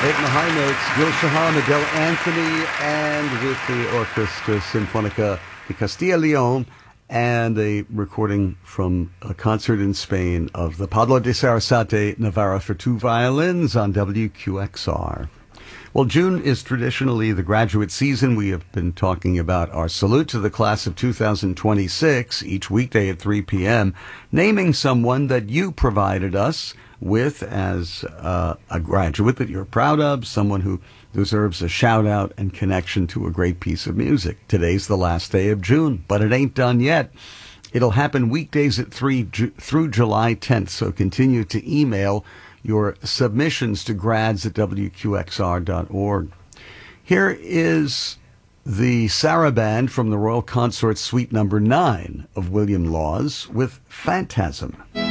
Eight in the high notes, Gil Shahan, Adele Anthony, and with the Orchestra Sinfónica de Castilla y León, and a recording from a concert in Spain of the Pablo de Sarasate Navarra for two violins on WQXR. Well, June is traditionally the graduate season. We have been talking about our salute to the class of 2026 each weekday at 3 p.m., naming someone that you provided us with as a graduate that you're proud of, someone who deserves a shout out and connection to a great piece of music. Today's the last day of June, but it ain't done yet. It'll happen weekdays at 3 through July 10th, so continue to email your submissions to grads@wqxr.org. Here is the Saraband from the Royal Consort Suite Number 9 of William Laws with Phantasm.